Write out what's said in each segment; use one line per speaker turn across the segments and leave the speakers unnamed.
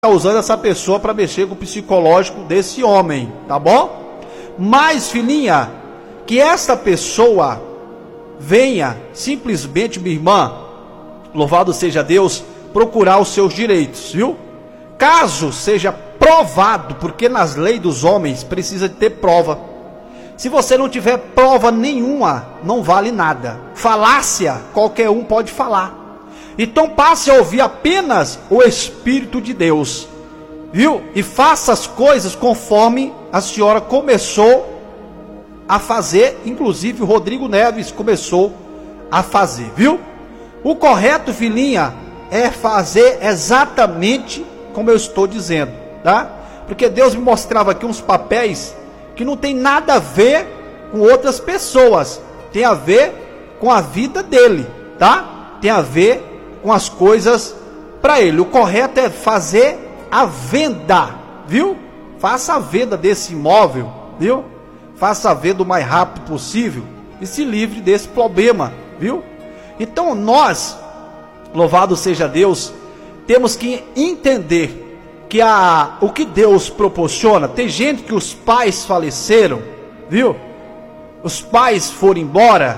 usando essa pessoa para mexer com o psicológico desse homem, tá bom? Mas, filhinha, que essa pessoa venha simplesmente, minha irmã, louvado seja Deus, procurar os seus direitos, viu? Caso seja provado, porque nas leis dos homens precisa de ter prova. Se você não tiver prova nenhuma, não vale nada. Falácia, qualquer um pode falar. Então passe a ouvir apenas o Espírito de Deus, viu? E faça as coisas conforme a senhora começou a fazer, inclusive o Rodrigo Neves começou a fazer, viu? O correto, filhinha, é fazer exatamente como eu estou dizendo, tá? Porque Deus me mostrava aqui uns papéis que não tem nada a ver com outras pessoas, tem a ver com a vida dele, tá? Tem a ver com as coisas para ele. O correto é fazer a venda, viu? Faça a venda desse imóvel, viu? Faça a venda o mais rápido possível e se livre desse problema, viu? Então nós, louvado seja Deus, temos que entender que o que Deus proporciona. Tem gente que os pais faleceram, viu? Os pais foram embora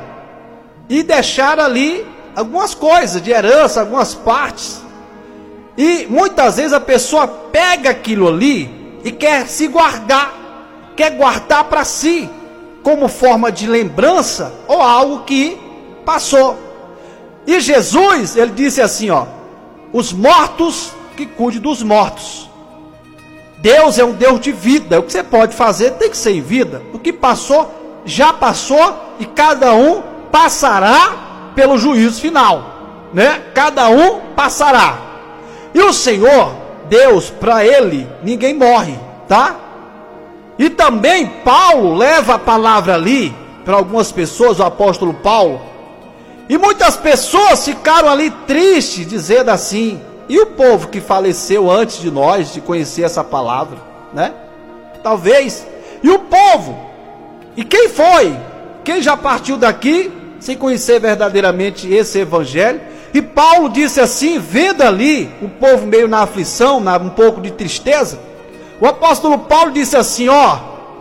e deixaram ali algumas coisas de herança, algumas partes. E muitas vezes a pessoa pega aquilo ali e quer se guardar, quer guardar para si, como forma de lembrança ou algo que passou. E Jesus, ele disse assim, ó: os mortos que cuide dos mortos. Deus é um Deus de vida. O que você pode fazer tem que ser em vida. O que passou, já passou, e cada um passará pelo juízo final, né? Cada um passará. E o Senhor, Deus, para ele, ninguém morre, tá? E também Paulo leva a palavra ali para algumas pessoas, o apóstolo Paulo, e muitas pessoas ficaram ali tristes, dizendo assim: e o povo que faleceu antes de nós, de conhecer essa palavra, né? Talvez. E o povo? E quem foi? Quem já partiu daqui sem conhecer verdadeiramente esse evangelho? E Paulo disse assim, vendo ali o povo meio na aflição, um pouco de tristeza, o apóstolo Paulo disse assim, ó: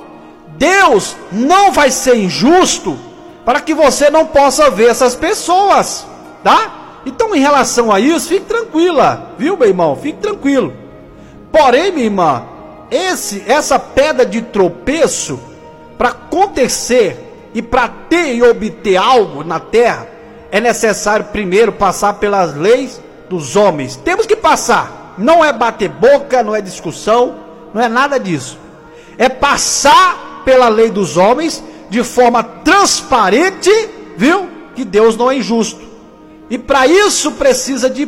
Deus não vai ser injusto para que você não possa ver essas pessoas, tá? Então, em relação a isso, fique tranquila, viu, meu irmão? Fique tranquilo. Porém, minha irmã, essa pedra de tropeço, para acontecer e para ter e obter algo na terra, é necessário primeiro passar pelas leis dos homens. Temos que passar. Não é bater boca, não é discussão, não é nada disso. É passar pela lei dos homens de forma transparente, viu? Que Deus não é injusto. E para isso precisa de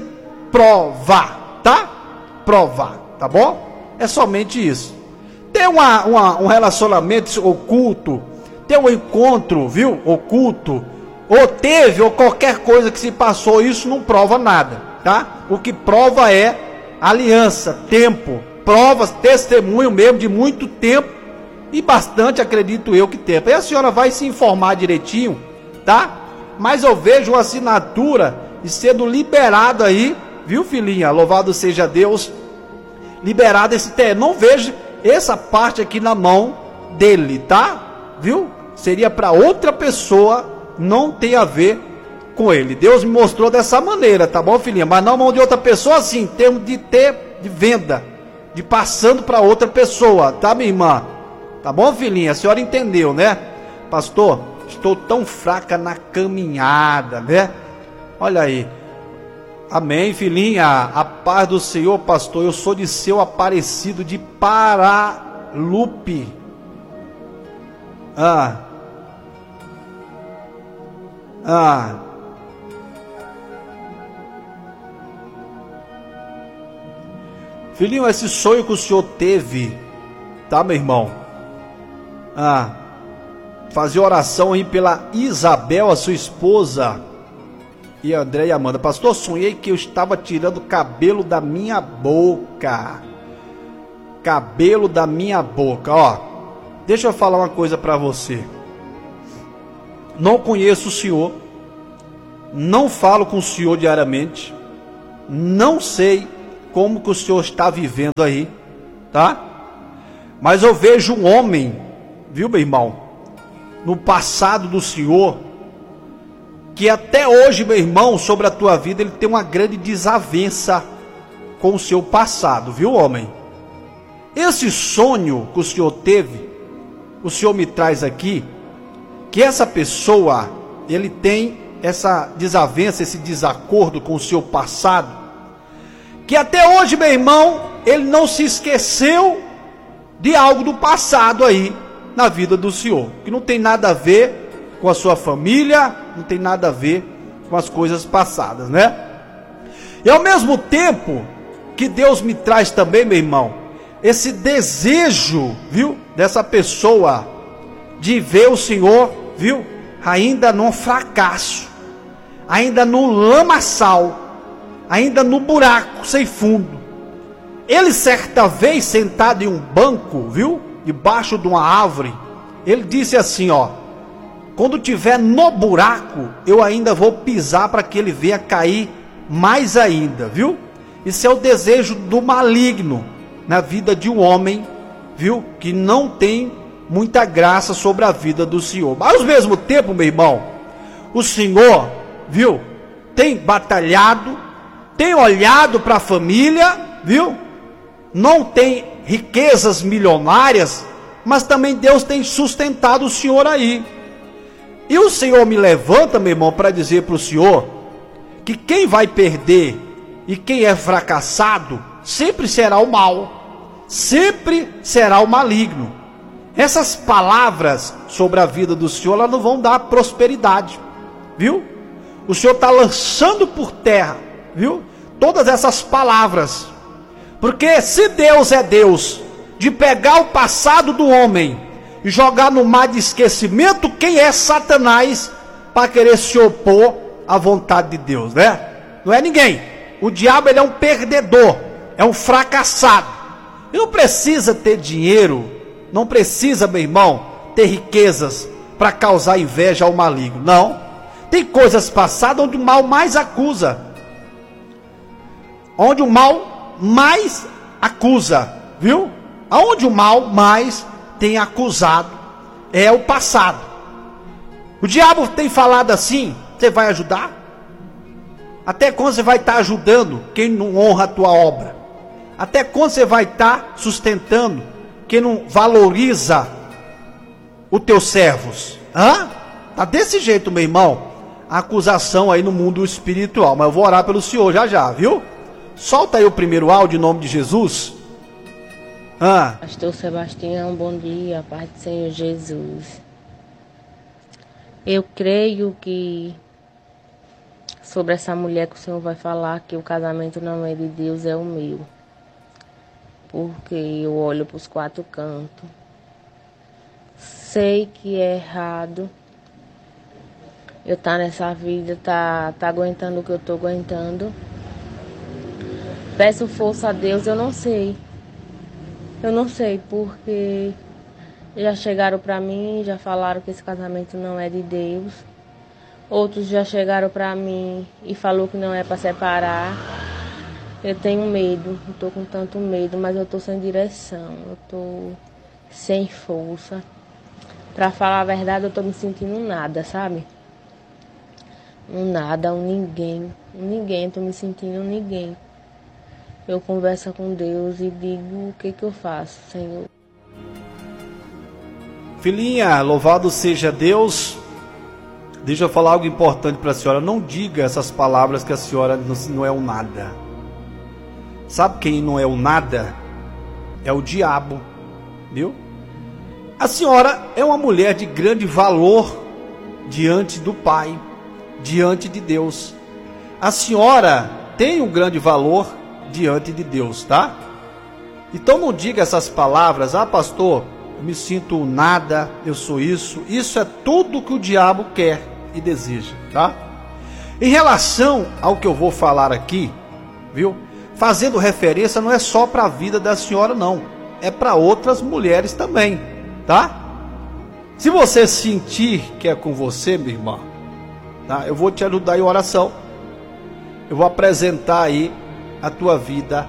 provar, tá? Provar, tá bom? É somente isso. Ter um relacionamento oculto, ter um encontro, viu? Oculto, ou teve, ou qualquer coisa que se passou, isso não prova nada, tá? O que prova é aliança, tempo, provas, testemunho mesmo de muito tempo, e bastante, acredito eu, que tempo. E a senhora vai se informar direitinho, tá? Mas eu vejo uma assinatura e sendo liberado aí, viu, filhinha? Louvado seja Deus, liberado esse terreno. Não vejo essa parte aqui na mão dele, tá? Viu? Seria para outra pessoa, não tem a ver com ele. Deus me mostrou dessa maneira, tá bom, filhinha? Mas na mão de outra pessoa, sim, em termos de ter, de venda, de passando para outra pessoa, tá, minha irmã? Tá bom, filhinha? A senhora entendeu, né? Pastor, estou tão fraca na caminhada, né? Olha aí. Amém, filhinha. A paz do Senhor, pastor. Eu sou de Seu Aparecido de Paralupe. Filhinho, esse sonho que o senhor teve, tá, meu irmão? Fazer oração aí pela Isabel, a sua esposa, e André e Amanda. Pastor, sonhei que eu estava tirando cabelo da minha boca. Cabelo da minha boca. Ó, deixa eu falar uma coisa para você. Não conheço o senhor, não falo com o senhor diariamente, não sei como que o senhor está vivendo aí, tá? Mas eu vejo um homem, viu, meu irmão, no passado do senhor, que até hoje, meu irmão, sobre a tua vida, ele tem uma grande desavença com o seu passado, viu, homem? Esse sonho que o senhor teve, o senhor me traz aqui, que essa pessoa, ele tem essa desavença, esse desacordo com o seu passado, que até hoje, meu irmão, ele não se esqueceu de algo do passado aí, na vida do senhor, que não tem nada a ver com a sua família, não tem nada a ver com as coisas passadas, né? E ao mesmo tempo, que Deus me traz também, meu irmão, esse desejo, viu, dessa pessoa, de ver o senhor, viu, ainda num fracasso, ainda no lamaçal, ainda no buraco sem fundo. Ele certa vez sentado em um banco, viu, debaixo de uma árvore, ele disse assim, ó: quando tiver no buraco, eu ainda vou pisar para que ele venha cair mais ainda, viu? Isso é o desejo do maligno na vida de um homem, viu, que não tem muita graça sobre a vida do senhor. Mas ao mesmo tempo, meu irmão, o senhor, viu, tem batalhado, tem olhado para a família, viu, não tem riquezas milionárias, mas também Deus tem sustentado o senhor aí. E o senhor me levanta, meu irmão, para dizer para o senhor que quem vai perder e quem é fracassado sempre será o mal, sempre será o maligno. Essas palavras sobre a vida do senhor, elas não vão dar prosperidade, viu? O senhor está lançando por terra, viu, todas essas palavras, porque se Deus é Deus de pegar o passado do homem e jogar no mar de esquecimento, quem é Satanás para querer se opor à vontade de Deus, né? Não é ninguém. O diabo, ele é um perdedor, é um fracassado. Ele não precisa ter dinheiro, não precisa, meu irmão, ter riquezas para causar inveja ao maligno. Não. Tem coisas passadas onde o mal mais acusa, onde o mal mais acusa, viu? Aonde o mal mais tem acusado é o passado. O diabo tem falado assim: você vai ajudar? Até quando você vai estar ajudando quem não honra a tua obra? Até quando você vai estar sustentando quem não valoriza os teus servos? Tá desse jeito, meu irmão, a acusação aí no mundo espiritual. Mas eu vou orar pelo senhor já já, viu? Solta aí o primeiro áudio em nome de Jesus.
Pastor Sebastião, bom dia, paz do Senhor Jesus. Eu creio que sobre essa mulher que o Senhor vai falar, que o casamento não é de Deus, é o meu. Porque eu olho para os quatro cantos, sei que é errado eu estar nessa vida, tá aguentando o que eu estou aguentando. Peço força a Deus, eu não sei, porque já chegaram para mim, já falaram que esse casamento não é de Deus. Outros já chegaram para mim e falou que não é para separar. Eu tenho medo, eu tô com tanto medo, mas eu tô sem direção, eu tô sem força. Para falar a verdade, eu tô me sentindo nada, sabe? Um nada, um ninguém, tô me sentindo ninguém. Eu converso com Deus e digo o que eu faço, Senhor.
Filhinha, louvado seja Deus. Deixa eu falar algo importante para a senhora. Não diga essas palavras que a senhora não é o nada. Sabe quem não é o nada? É o diabo, viu? A senhora é uma mulher de grande valor diante do Pai, diante de Deus. A senhora tem um grande valor diante de Deus, tá? Então não diga essas palavras: pastor, eu me sinto nada, eu sou isso. Isso é tudo que o diabo quer e deseja, tá? Em relação ao que eu vou falar aqui, viu? Fazendo referência, não é só para a vida da senhora, não. É para outras mulheres também, tá? Se você sentir que é com você, minha irmã, tá? Eu vou te ajudar em oração. Eu vou apresentar aí a tua vida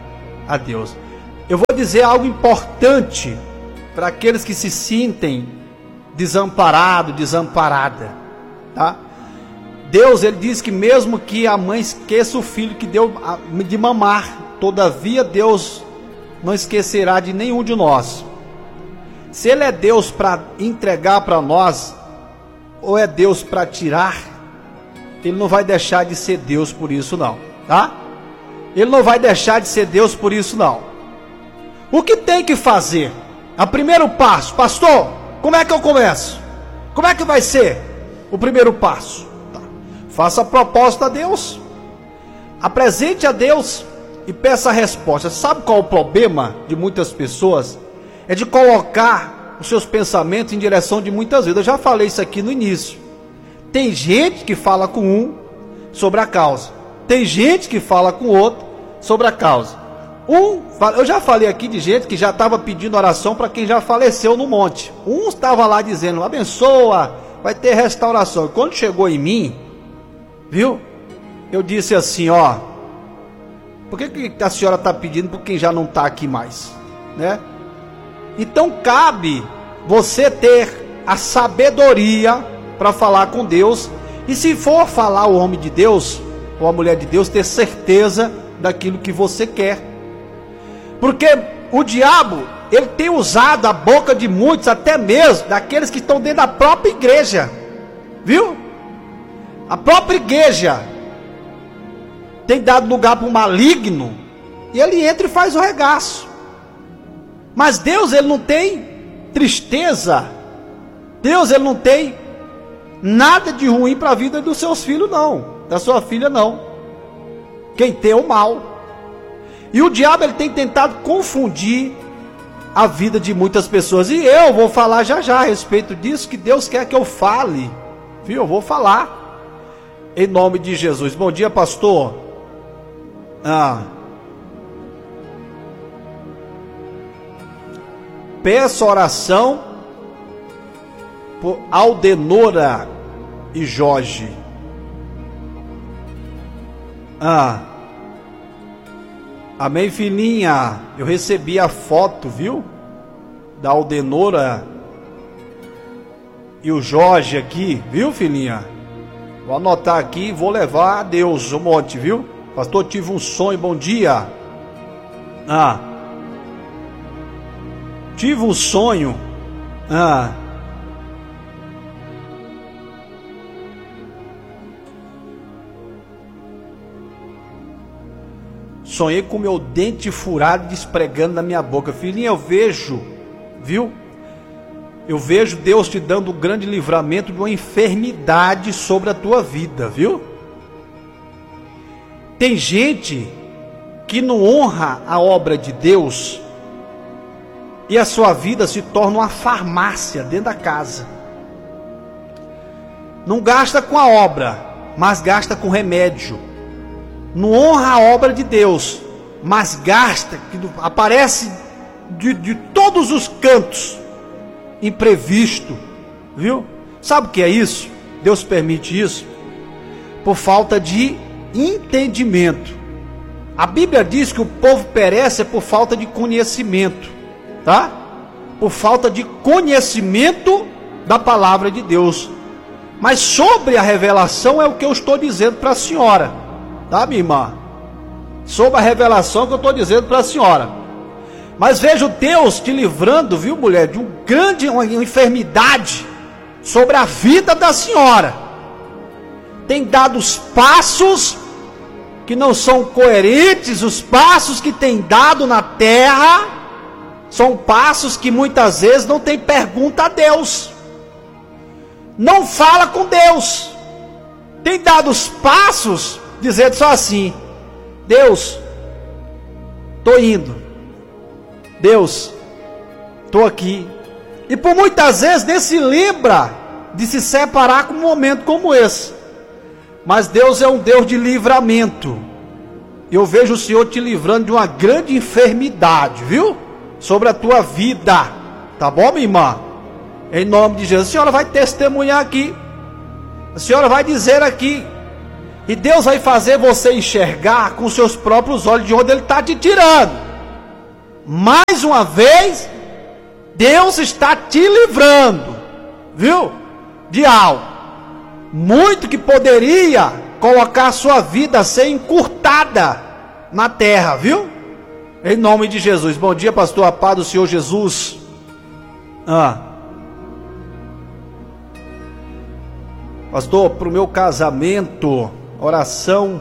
a Deus. Eu vou dizer algo importante para aqueles que se sentem desamparado, desamparada, tá? Deus, ele diz que mesmo que a mãe esqueça o filho que deu de mamar, todavia Deus não esquecerá de nenhum de nós. Se ele é Deus para entregar para nós, ou é Deus para tirar, ele não vai deixar de ser Deus por isso não, tá? Ele não vai deixar de ser Deus por isso não. O que tem que fazer? O primeiro passo, pastor, como é que eu começo? Como é que vai ser o primeiro passo? Tá. Faça a proposta a Deus, apresente a Deus e peça a resposta. Sabe qual é o problema de muitas pessoas? É de colocar os seus pensamentos em direção de muitas vezes. Eu já falei isso aqui no início. Tem gente que fala com um sobre a causa, tem gente que fala com o outro sobre a causa. Eu já falei aqui de gente que já estava pedindo oração para quem já faleceu no monte. Um estava lá dizendo, abençoa, vai ter restauração. E quando chegou em mim, viu? Eu disse assim, ó, por que a senhora está pedindo por quem já não está aqui mais, né? Então cabe você ter a sabedoria para falar com Deus. E se for falar o homem de Deus ou a mulher de Deus, ter certeza daquilo que você quer. Porque o diabo, ele tem usado a boca de muitos, até mesmo daqueles que estão dentro da própria igreja, viu? A própria igreja tem dado lugar para o maligno, e ele entra e faz o regaço. Mas Deus, ele não tem tristeza, Deus, ele não tem nada de ruim para a vida dos seus filhos não, da sua filha não. Quem tem é o mal. E o diabo, ele tem tentado confundir a vida de muitas pessoas. E eu vou falar já já a respeito disso, que Deus quer que eu fale. Viu? Eu vou falar. Em nome de Jesus. Bom dia, pastor. Peço oração por Aldenora e Jorge. Amém, filhinha. Eu recebi a foto, viu? Da Aldenora e o Jorge aqui, viu, filhinha? Vou anotar aqui e vou levar a Deus um monte, viu? Pastor, tive um sonho, bom dia. Tive um sonho. Sonhei com meu dente furado despregando na minha boca. Filhinha, eu vejo, viu? Eu vejo Deus te dando um grande livramento de uma enfermidade sobre a tua vida, viu? Tem gente que não honra a obra de Deus e a sua vida se torna uma farmácia dentro da casa. Não gasta com a obra, mas gasta com remédio. Não honra a obra de Deus, mas gasta, que aparece de todos os cantos, imprevisto, viu? Sabe o que é isso? Deus permite isso por falta de entendimento. A Bíblia diz que o povo perece por falta de conhecimento, tá? Por falta de conhecimento da palavra de Deus. Mas sobre a revelação é o que eu estou dizendo para a senhora. Tá, minha irmã? Sobre a revelação que eu estou dizendo para a senhora. Mas vejo Deus te livrando, viu, mulher, de uma enfermidade sobre a vida da senhora. Tem dado os passos que não são coerentes, os passos que tem dado na terra são passos que muitas vezes não tem pergunta a Deus. Não fala com Deus. Tem dado os passos dizendo só assim: Deus, estou indo, Deus, estou aqui. E por muitas vezes nem se lembra de se separar com um momento como esse. Mas Deus é um Deus de livramento. Eu vejo o Senhor te livrando de uma grande enfermidade, viu? Sobre a tua vida, tá bom, minha irmã? Em nome de Jesus. A senhora vai testemunhar aqui, a senhora vai dizer aqui, e Deus vai fazer você enxergar com seus próprios olhos de onde Ele está te tirando. Mais uma vez, Deus está te livrando, viu? De algo muito que poderia colocar a sua vida a ser encurtada na terra, viu? Em nome de Jesus. Bom dia, pastor, a paz do Senhor Jesus. Pastor, para o meu casamento, oração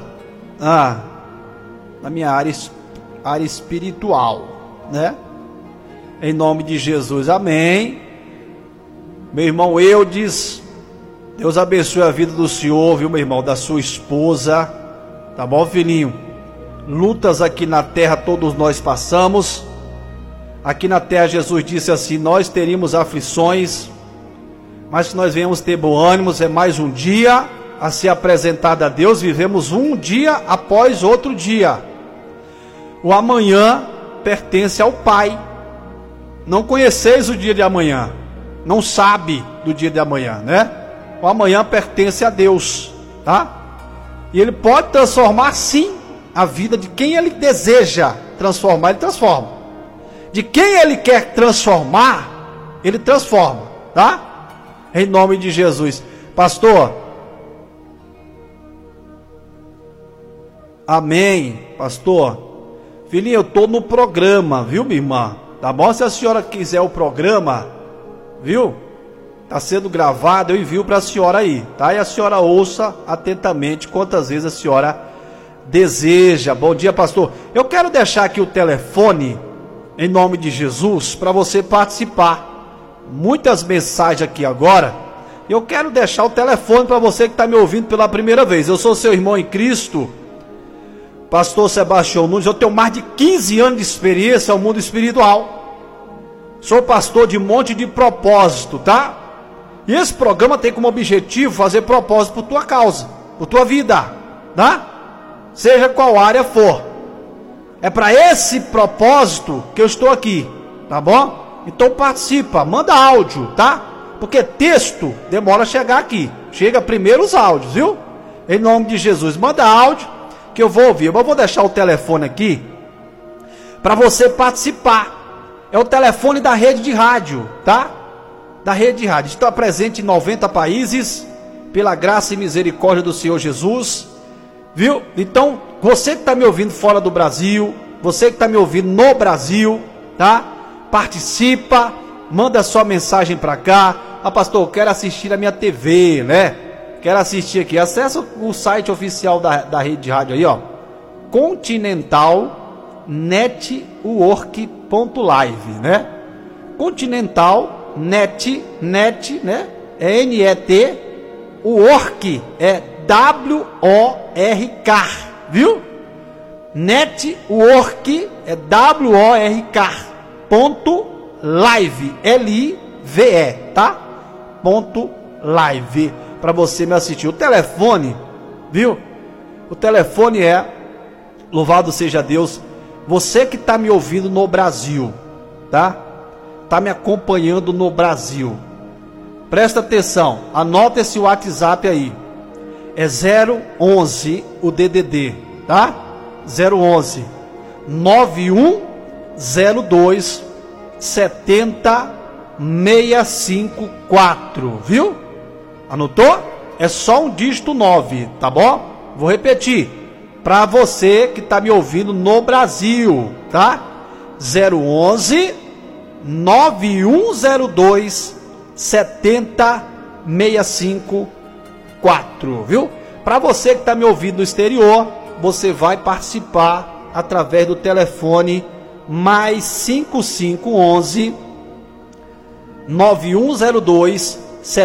na minha área espiritual, né? Em nome de Jesus, amém. Meu irmão Eudes, Deus abençoe a vida do senhor, viu, meu irmão, da sua esposa, tá bom, filhinho? Lutas aqui na terra todos nós passamos. Aqui na terra Jesus disse assim: nós teríamos aflições, mas que nós venhamos ter bom ânimo. É mais um dia a ser apresentado a Deus. Vivemos um dia após outro dia. O amanhã pertence ao Pai. Não conheceis o dia de amanhã, não sabe do dia de amanhã, né? O amanhã pertence a Deus, tá? E Ele pode transformar sim a vida de quem Ele deseja transformar, Ele transforma. De quem Ele quer transformar, Ele transforma, tá? Em nome de Jesus. Pastor, amém, pastor. Filhinho, eu estou no programa, viu, minha irmã? Tá bom? Se a senhora quiser o programa, viu? Está sendo gravado, eu envio para a senhora aí, tá? E a senhora ouça atentamente quantas vezes a senhora deseja. Bom dia, pastor. Eu quero deixar aqui o telefone, em nome de Jesus, para você participar. Muitas mensagens aqui agora. Eu quero deixar o telefone para você que está me ouvindo pela primeira vez. Eu sou seu irmão em Cristo, pastor Sebastião Nunes. Eu tenho mais de 15 anos de experiência no mundo espiritual. Sou pastor de monte de propósito, tá? E esse programa tem como objetivo fazer propósito por tua causa, por tua vida, tá? Seja qual área for. É para esse propósito que eu estou aqui, tá bom? Então participa, manda áudio, tá? Porque texto demora a chegar aqui. Chega primeiro os áudios, viu? Em nome de Jesus, manda áudio que eu vou ouvir. Eu vou deixar o telefone aqui para você participar. É o telefone da rede de rádio, tá? Da rede de rádio. Está presente em 90 países, pela graça e misericórdia do Senhor Jesus, viu? Então, você que está me ouvindo fora do Brasil, você que está me ouvindo no Brasil, tá? Participa, manda sua mensagem para cá. Pastor, eu quero assistir a minha TV, né? Quero assistir aqui. Acessa o site oficial da rede de rádio aí, ó. Continental Network.live, né? Continental Net, né? É N-E-T, o Work é W-O-R-K, viu? Network é W-O-R-K ponto live, L-I-V-E, tá? Ponto live, para você me assistir. O telefone, viu? O telefone é, louvado seja Deus, você que está me ouvindo no Brasil, tá? Está me acompanhando no Brasil, presta atenção, anota esse WhatsApp aí, é 011 o DDD, tá? 011 9102 70654, viu? Anotou? É só um dígito 9, tá bom? Vou repetir, para você que está me ouvindo no Brasil, tá? 011 9102 70654, viu? Para você que está me ouvindo no exterior, você vai participar através do telefone mais 5511 9102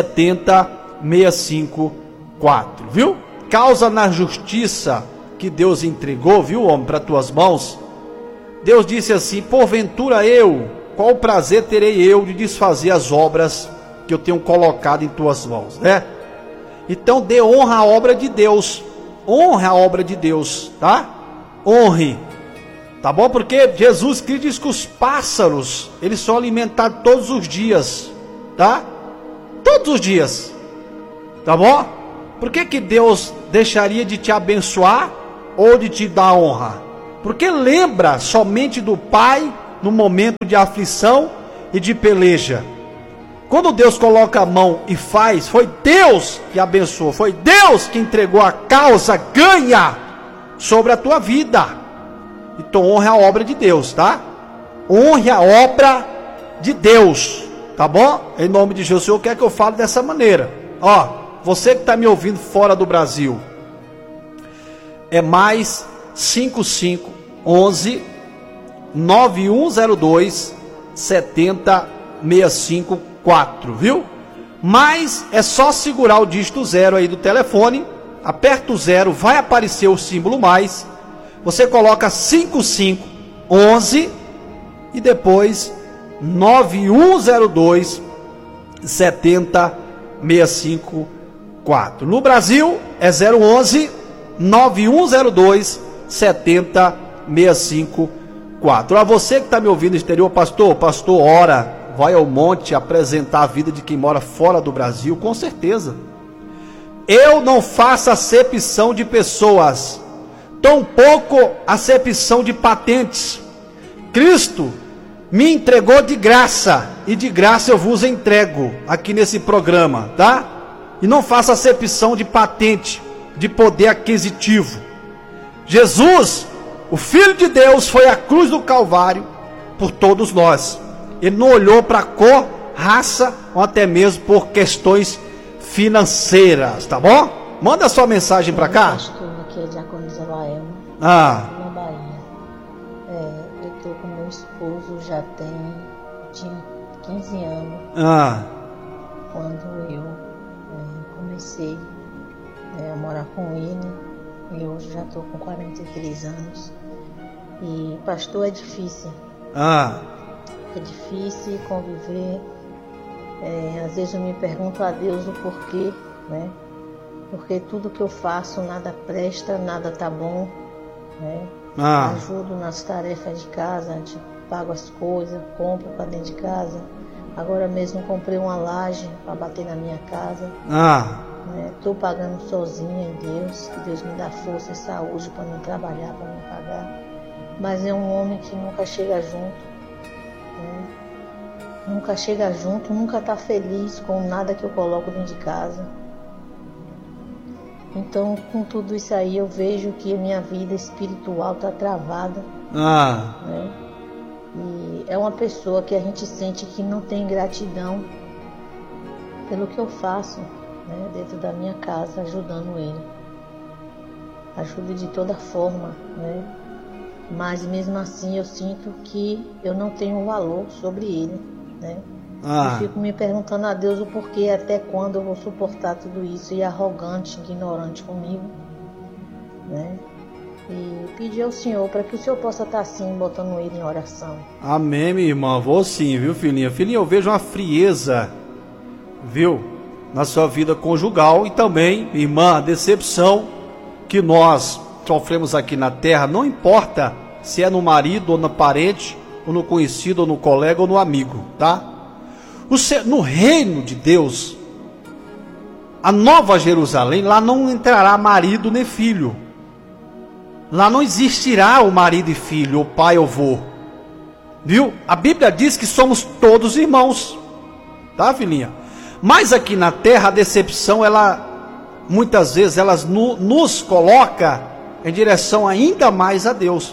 70654, viu? Causa na justiça que Deus entregou, viu, homem, para tuas mãos. Deus disse assim: porventura qual prazer terei eu de desfazer as obras que eu tenho colocado em tuas mãos, né? Então dê honra à obra de Deus, honre a obra de Deus, tá? Honre, tá bom? Porque Jesus Cristo diz que os pássaros, eles são alimentados todos os dias, tá? Todos os dias, tá bom? Por que Deus deixaria de te abençoar ou de te dar honra? Porque lembra somente do Pai no momento de aflição e de peleja. Quando Deus coloca a mão e faz, foi Deus que abençoou, foi Deus que entregou a causa ganha sobre a tua vida. Então honre a obra de Deus, tá? Honre a obra de Deus, tá bom? Em nome de Jesus, o Senhor quer que eu fale dessa maneira. Ó, você que está me ouvindo fora do Brasil, é mais 5511 9102 70654, viu? Mas é só segurar o dígito 0 aí do telefone, aperta o 0, vai aparecer o símbolo mais, você coloca 5511 e depois 9102 70654. No Brasil é 011 9102 70654. A você que está me ouvindo no exterior, pastor, ora, vai ao monte apresentar a vida de quem mora fora do Brasil, com certeza. Eu não faço acepção de pessoas, tampouco acepção de patentes. Cristo me entregou de graça, e de graça eu vos entrego aqui nesse programa, tá? E não faço acepção de patente, de poder aquisitivo. Jesus, o Filho de Deus, foi à cruz do Calvário por todos nós. Ele não olhou para cor, raça, ou até mesmo por questões financeiras, tá bom? Manda sua mensagem para cá.
Pastor, aqui é Diácono Zelaelma, na Bahia. Eu estou com meu esposo já tinha 15 anos. Quando eu comecei a morar com ele, eu já estou com 43 anos. E pastor, é difícil. É difícil conviver. Às vezes eu me pergunto a Deus o porquê, né? Porque tudo que eu faço, nada presta, nada tá bom, né? Ajudo nas tarefas de casa, pago as coisas, compro para dentro de casa. Agora mesmo comprei uma laje para bater na minha casa. Estou pagando sozinha em Deus, que Deus me dá força e saúde para me trabalhar, para me pagar. Mas é um homem que nunca chega junto, né? Nunca chega junto, nunca está feliz com nada que eu coloco dentro de casa. Então, com tudo isso aí, eu vejo que a minha vida espiritual está travada. Né? E é uma pessoa que a gente sente que não tem gratidão pelo que eu faço, né, dentro da minha casa, ajudando ele. Ajudo de toda forma, né? Mas mesmo assim eu sinto que eu não tenho valor sobre ele, né? Eu fico me perguntando a Deus o porquê, até quando eu vou suportar tudo isso, e arrogante, ignorante comigo, né? E pedir ao Senhor para que o Senhor possa estar assim, botando ele em oração.
Amém, minha irmã. Vou sim, viu, filhinha? Filhinha, eu vejo uma frieza, viu, na sua vida conjugal. E também, irmã, a decepção que nós sofremos aqui na terra, não importa se é no marido ou no parente, ou no conhecido, ou no colega, ou no amigo, tá? No reino de Deus, a Nova Jerusalém, lá não entrará marido nem filho. Lá não existirá o marido e filho, o pai ou vô. Viu? A Bíblia diz que somos todos irmãos. Tá, filhinha? Mas aqui na terra a decepção, muitas vezes, nos coloca em direção ainda mais a Deus.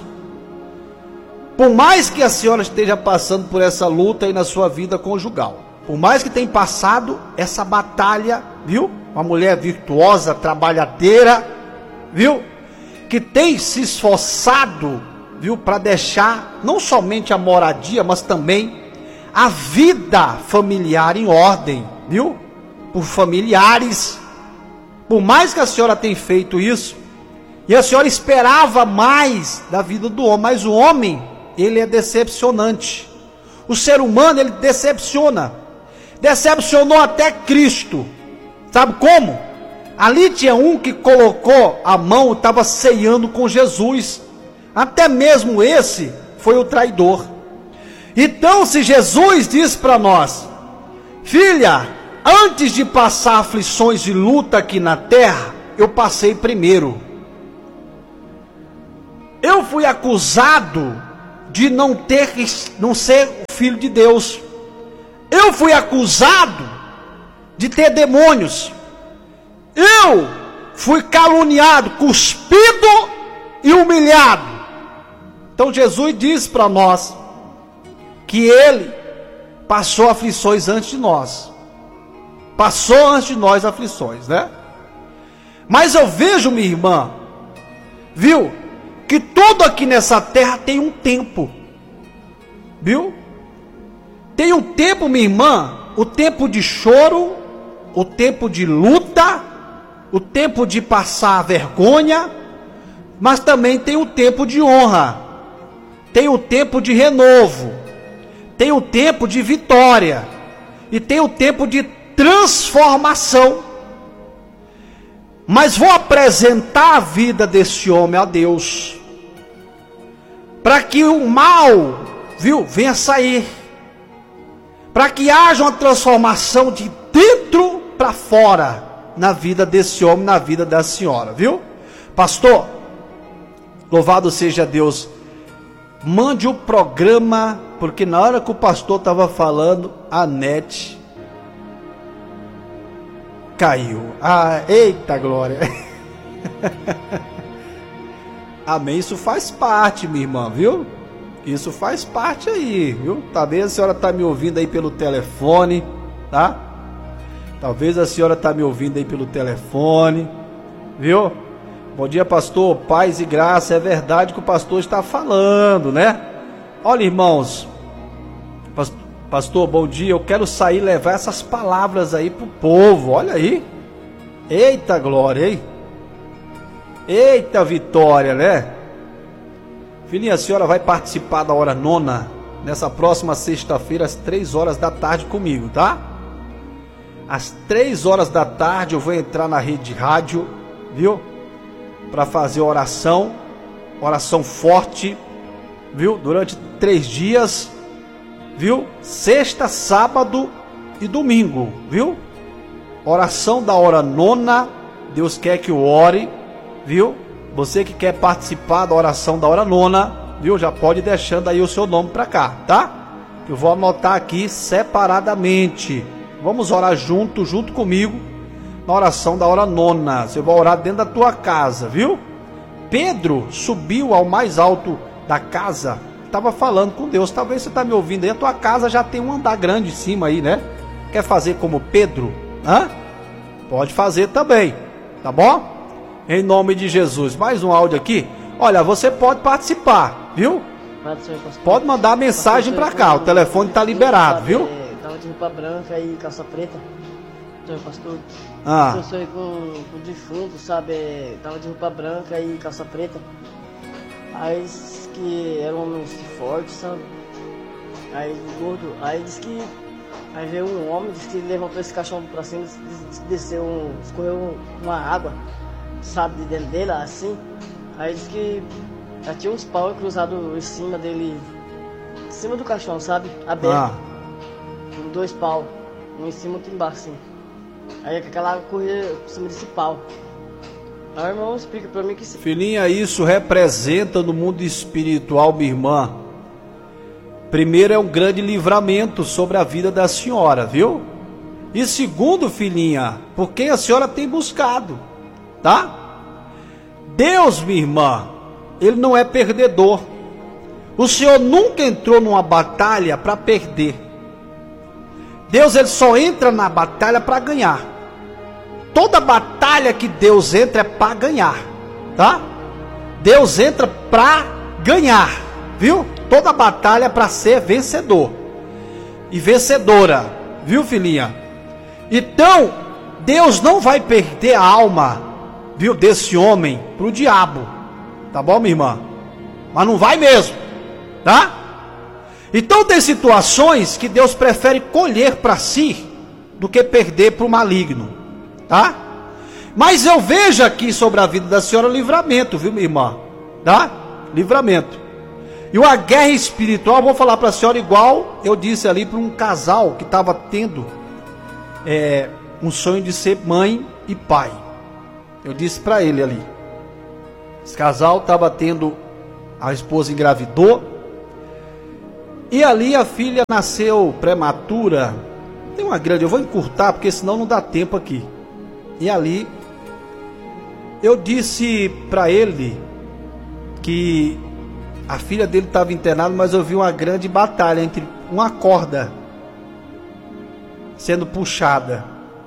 Por mais que a senhora esteja passando por essa luta aí na sua vida conjugal, por mais que tenha passado essa batalha, viu? Uma mulher virtuosa, trabalhadeira, viu? Que tem se esforçado, viu? Para deixar não somente a moradia, mas também a vida familiar em ordem, viu? Por familiares. Por mais que a senhora tenha feito isso, e a senhora esperava mais da vida do homem, mas o homem, ele é decepcionante. O ser humano, ele decepciona. Decepcionou até Cristo. Sabe como? Ali tinha um que colocou a mão, estava ceando com Jesus. Até mesmo esse foi o traidor. Então, se Jesus diz para nós: filha, antes de passar aflições e luta aqui na terra, eu passei primeiro. Eu fui acusado de não ser filho de Deus. Eu fui acusado de ter demônios. Eu fui caluniado, cuspido e humilhado. Então Jesus diz para nós que ele passou aflições antes de nós. Passou antes de nós aflições, né? Mas eu vejo, minha irmã, viu? Que tudo aqui nessa terra tem um tempo. Viu? Tem um tempo, minha irmã, o tempo de choro, o tempo de luta, o tempo de passar vergonha, mas também tem o tempo de honra. Tem o tempo de renovo, tem o tempo de vitória e tem o tempo de transformação. Mas vou apresentar a vida desse homem a Deus, para que o mal, viu, venha sair, para que haja uma transformação de dentro para fora na vida desse homem, na vida da senhora, viu? Pastor, louvado seja Deus. Mande o programa, porque na hora que o pastor estava falando, a net caiu. Ah, eita glória. Amém, isso faz parte, minha irmã, viu? Isso faz parte aí, viu? Talvez a senhora está me ouvindo aí pelo telefone, tá? Talvez a senhora está me ouvindo aí pelo telefone, viu? Bom dia, pastor, paz e graça. É verdade que o pastor está falando, né? Olha, irmãos, pastor, bom dia. Eu quero sair e levar essas palavras aí pro povo. Olha aí. Eita glória, hein? Eita vitória, né? Filhinha, a senhora vai participar da hora nona nessa próxima sexta-feira às 3 horas da tarde comigo, tá? Às 3 horas da tarde eu vou entrar na rede de rádio, viu? Para fazer oração forte, viu? Durante 3 dias, viu? Sexta, sábado e domingo, viu? Oração da hora nona, Deus quer que eu ore, viu? Você que quer participar da oração da hora nona, viu? Já pode ir deixando aí o seu nome para cá, tá? Eu vou anotar aqui separadamente. Vamos orar junto comigo na oração da hora nona. Você vai orar dentro da tua casa, viu? Pedro subiu ao mais alto da casa, estava falando com Deus. Talvez você está me ouvindo aí, a tua casa já tem um andar grande em cima aí, né? Quer fazer como Pedro? Hã? Pode fazer também, tá bom? Em nome de Jesus. Mais um áudio aqui. Olha, você pode participar, viu? Pode mandar mensagem para cá, o telefone está liberado, viu?
Tava de roupa branca e calça preta. Pastor, eu sou com o defunto, sabe? Tava de roupa branca e calça preta. Aí disse que era um homem forte, sabe? Aí gordo. Aí disse que. Aí veio um homem, disse que levantou esse caixão pra cima, desceu, escorreu uma água, sabe, de dentro dele, assim. Aí disse que já tinha uns pau cruzados em cima dele, em cima do caixão, sabe? Aberto. 2 pau, um em cima e outro embaixo, assim. Aí aquela água corria por cima desse pau. Aí, irmão, explica pra mim que...
Filhinha, isso representa no mundo espiritual, minha irmã. Primeiro, é um grande livramento sobre a vida da senhora, viu? E segundo, filhinha, por quem a senhora tem buscado, tá? Deus, minha irmã, Ele não é perdedor. O Senhor nunca entrou numa batalha para perder. Deus, Ele só entra na batalha para ganhar. Toda batalha que Deus entra é para ganhar, tá? Deus entra para ganhar, viu? Toda batalha é para ser vencedor e vencedora, viu, filhinha? Então, Deus não vai perder a alma, viu, desse homem para o diabo, tá bom, minha irmã? Mas não vai mesmo, tá? Então tem situações que Deus prefere colher para si do que perder para o maligno, tá? Mas eu vejo aqui sobre a vida da senhora livramento, viu, minha irmã? Tá? Livramento. E uma guerra espiritual, vou falar para a senhora igual eu disse ali para um casal que estava tendo um sonho de ser mãe e pai. Eu disse para ele ali. Esse casal estava tendo, a esposa engravidou, E ali a filha nasceu prematura. Tem uma grande, eu vou encurtar porque senão não dá tempo aqui. E ali eu disse para ele que a filha dele estava internada, mas eu vi uma grande batalha entre uma corda sendo puxada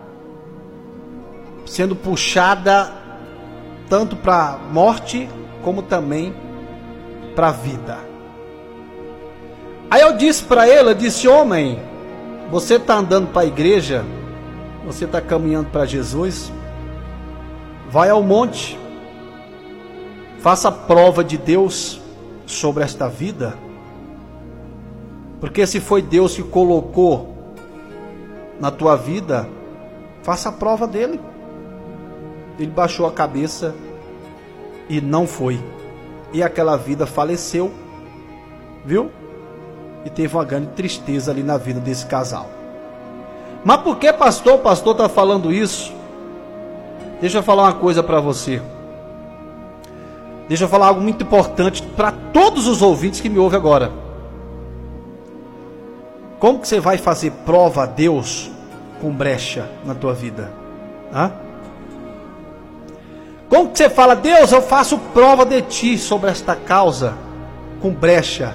tanto para morte como também para a vida. Aí eu disse para ele, eu disse: homem, você está andando para a igreja, você está caminhando para Jesus, vai ao monte, faça a prova de Deus sobre esta vida, porque se foi Deus que colocou na tua vida, faça a prova dele. Ele baixou a cabeça e não foi, e aquela vida faleceu, viu? E teve uma grande tristeza ali na vida desse casal. Mas por que, pastor? O pastor está falando isso? Deixa eu falar uma coisa para você. Deixa eu falar algo muito importante para todos os ouvintes que me ouvem agora. Como que você vai fazer prova a Deus com brecha na tua vida? Hã? Como que você fala: Deus, eu faço prova de ti sobre esta causa com brecha?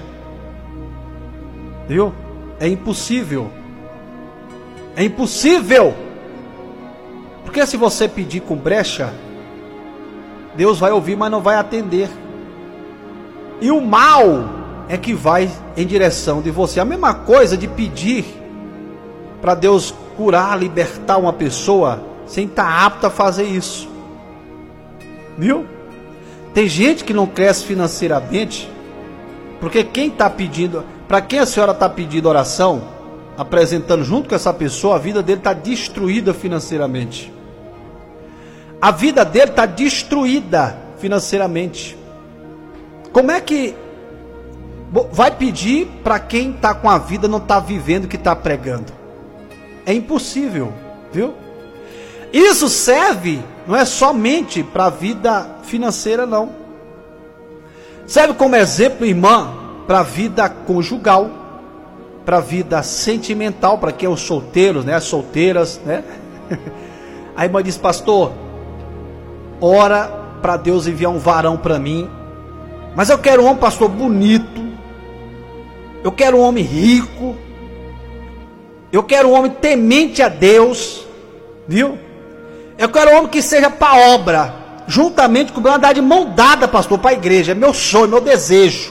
Viu? É impossível. É impossível. Porque se você pedir com brecha, Deus vai ouvir, mas não vai atender. E o mal é que vai em direção de você. A mesma coisa de pedir para Deus curar, libertar uma pessoa sem estar apto a fazer isso. Viu? Tem gente que não cresce financeiramente porque quem está pedindo, para quem a senhora está pedindo oração, apresentando junto com essa pessoa, a vida dele está destruída financeiramente. A vida dele está destruída financeiramente. Como é que vai pedir para quem está com a vida, não está vivendo o que está pregando? É impossível, viu? Isso serve, não é somente para a vida financeira, não. Serve como exemplo, irmã, para a vida conjugal, para a vida sentimental, para quem é os solteiros, né? As solteiras, né? A irmã diz: pastor, ora para Deus enviar um varão para mim, mas eu quero um homem, pastor, bonito, eu quero um homem rico, eu quero um homem temente a Deus, viu? Eu quero um homem que seja para obra, juntamente com andar de mão dada, pastor, para a igreja. É meu sonho, meu desejo,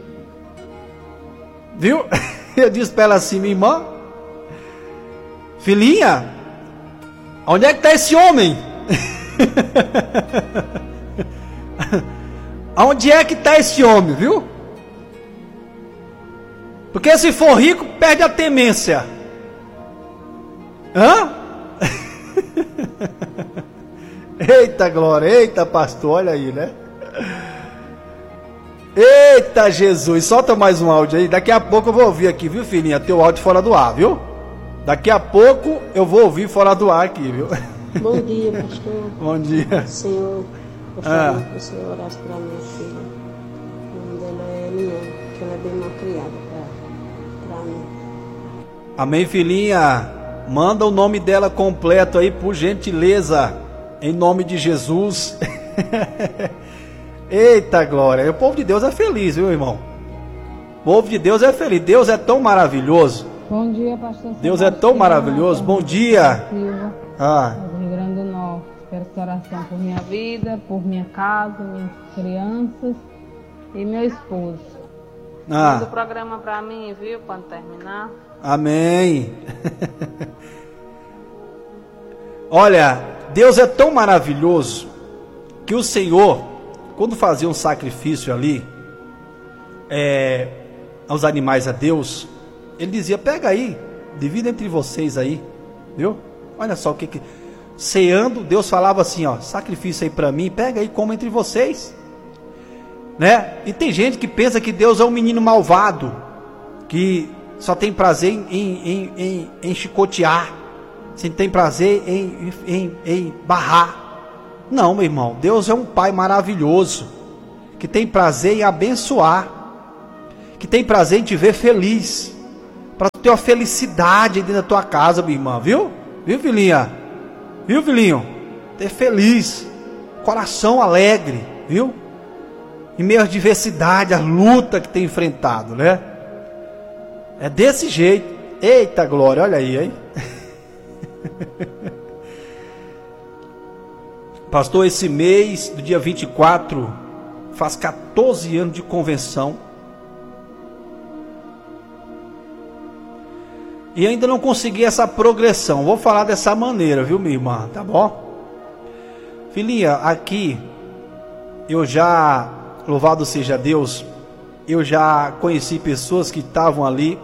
viu? Eu disse para ela assim: minha irmã, filhinha, onde é que está esse homem? Onde é que está esse homem, viu? Porque se for rico, perde a temência. Hã? Eita glória, eita pastor, olha aí, né? Eita Jesus, solta mais um áudio aí. Daqui a pouco eu vou ouvir aqui, viu, filhinha? Teu áudio fora do ar, viu? Daqui a pouco eu vou ouvir fora do ar aqui, viu?
Bom dia, pastor.
Bom dia.
Senhor, gostaria que o Senhor orasse para minha filha. O nome dela é Eliane, que ela é bem mal criada para mim.
Amém, filhinha. Manda o nome dela completo aí, por gentileza, em nome de Jesus. Eita glória, o povo de Deus é feliz, viu, irmão? O povo de Deus é feliz, Deus é tão maravilhoso.
Bom dia, pastor.
Deus é tão maravilhoso, bom dia.
Silva, do Rio Grande do Norte. Quero essa oração por minha vida, por minha casa, minhas crianças e meu esposo. Manda o programa para mim, viu, quando terminar.
Amém. Olha, Deus é tão maravilhoso que o Senhor, quando fazia um sacrifício ali aos animais a Deus, Ele dizia: pega aí, divida entre vocês aí, viu? Olha só o que ceando, Deus falava assim: ó, sacrifício aí para mim, pega aí, coma entre vocês, né? E tem gente que pensa que Deus é um menino malvado, que só tem prazer em chicotear, se tem prazer em barrar. Não, meu irmão, Deus é um Pai maravilhoso, que tem prazer em abençoar, que tem prazer em te ver feliz, para ter uma felicidade dentro da tua casa, minha irmã, viu? Viu, filhinha? Viu, filhinho? Ter feliz, coração alegre, viu? Em meio à diversidade, à luta que tem enfrentado, né? É desse jeito. Eita glória, olha aí, hein? Pastor, esse mês, do dia 24, faz 14 anos de convenção. E ainda não consegui essa progressão. Vou falar dessa maneira, viu, minha irmã? Tá bom? Filhinha, aqui, eu já, louvado seja Deus, eu já conheci pessoas que estavam ali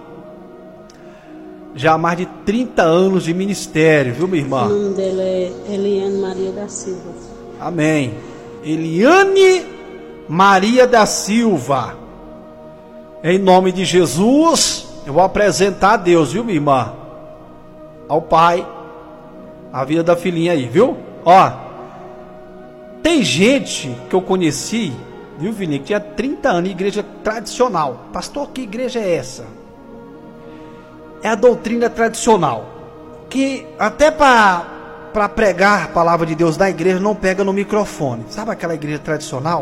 já há mais de 30 anos de ministério, viu, minha irmã?
O nome dela é Eliane Maria da Silva.
Amém. Eliane Maria da Silva. Em nome de Jesus, eu vou apresentar a Deus, viu, minha irmã? Ao Pai, a vida da filhinha aí, viu? Ó, tem gente que eu conheci, viu, filhinha, que tinha 30 anos, igreja tradicional. Pastor, que igreja é essa? É a doutrina tradicional, que até para pregar a palavra de Deus na igreja não pega no microfone. Sabe aquela igreja tradicional?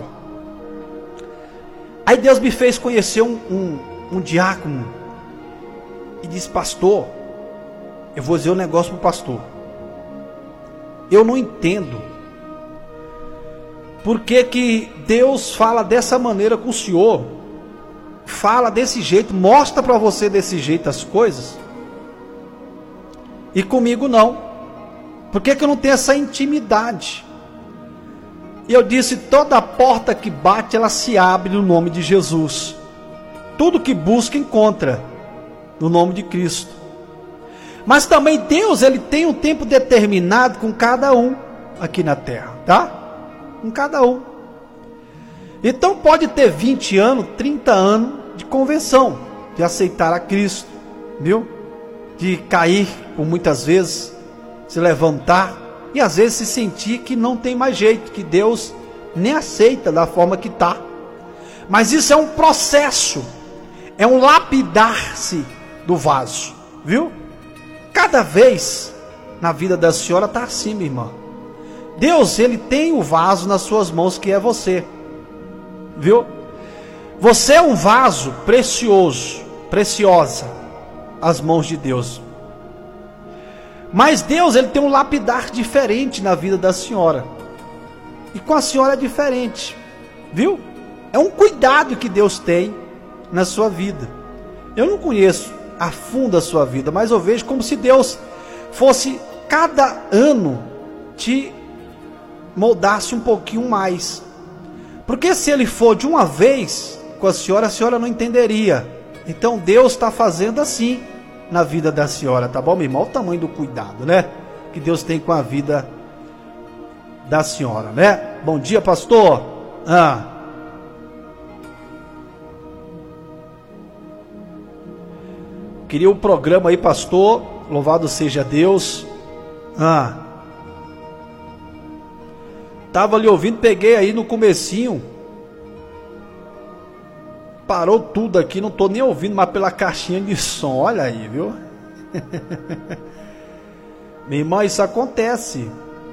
Aí Deus me fez conhecer um diácono e disse: pastor, eu vou dizer um negócio para o pastor. Eu não entendo por que Deus fala dessa maneira com o senhor, fala desse jeito, mostra para você desse jeito as coisas, e comigo não. Por que eu não tenho essa intimidade? E eu disse: toda porta que bate, ela se abre no nome de Jesus. Tudo que busca, encontra no nome de Cristo. Mas também Deus, ele tem um tempo determinado com cada um aqui na terra, tá? Com cada um. Então pode ter 20 anos, 30 anos de conversão, de aceitar a Cristo, viu? De cair por muitas vezes, se levantar e às vezes se sentir que não tem mais jeito, que Deus nem aceita da forma que está. Mas isso é um processo, é um lapidar-se do vaso, viu? Cada vez na vida da senhora está assim, minha irmã. Deus, ele tem o vaso nas suas mãos, que é você, viu? Você é um vaso precioso, preciosa, às mãos de Deus. Mas Deus, ele tem um lapidar diferente na vida da senhora. E com a senhora é diferente, viu? É um cuidado que Deus tem na sua vida. Eu não conheço a fundo a sua vida, mas eu vejo como se Deus fosse cada ano te moldasse um pouquinho mais. Porque se ele for de uma vez com a senhora não entenderia. Então Deus está fazendo assim na vida da senhora, tá bom, meu irmão? Olha o tamanho do cuidado, né? Que Deus tem com a vida da senhora, né? Bom dia, pastor. Queria o programa aí, pastor. Louvado seja Deus. Tava ali ouvindo, peguei aí no comecinho. Parou tudo aqui, não tô nem ouvindo, mas pela caixinha de som, olha aí, viu? Minha irmã, isso acontece.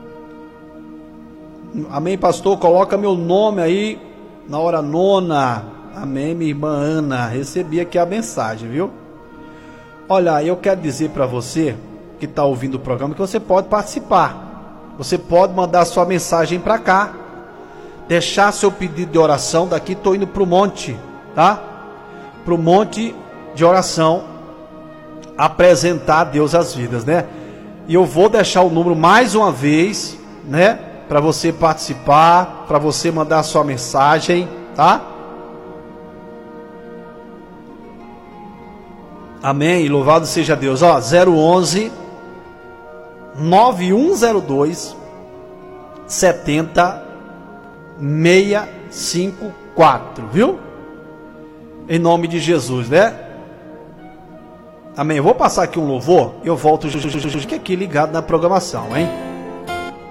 Amém, pastor? Coloca meu nome aí na hora nona. Amém, minha irmã Ana. Recebi aqui a mensagem, viu? Olha, eu quero dizer para você que está ouvindo o programa que você pode participar. Você pode mandar sua mensagem para cá, deixar seu pedido de oração. Daqui estou indo para o monte, tá? Para o monte de oração, apresentar a Deus as vidas, né? E eu vou deixar o número mais uma vez, né? Para você participar, para você mandar sua mensagem, tá? Amém, louvado seja Deus. Ó, 011 9102 70654, viu? Em nome de Jesus, né? Amém. Eu vou passar aqui um louvor e eu volto aqui ligado na programação, hein?